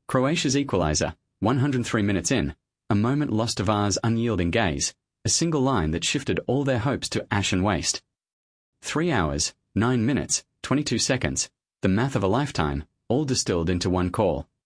Croatia's equaliser, 103 minutes in, a moment lost to VAR's unyielding gaze, a single line that shifted all their hopes to ash and waste. 3 hours, 9 minutes, 22 seconds, the math of a lifetime, all distilled into one call.